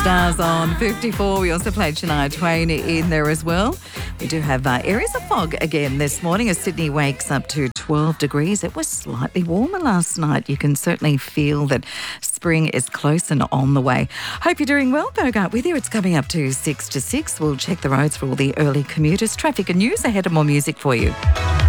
Stars on 54. We also played Shania Twain in there as well. We do have areas of fog again this morning as Sydney wakes up to 12 degrees. It was slightly warmer last night. You can certainly feel that spring is close and on the way. Hope you're doing well. Bogart with you. It's coming up to 6 to 6. We'll check the roads for all the early commuters. Traffic and news ahead, and more music for you.